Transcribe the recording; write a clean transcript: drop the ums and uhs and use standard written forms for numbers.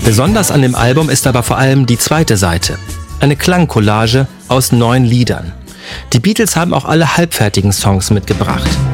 Besonders an dem Album ist aber vor allem die zweite Seite. Eine Klangcollage aus 9 Liedern. Die Beatles haben auch alle halbfertigen Songs mitgebracht.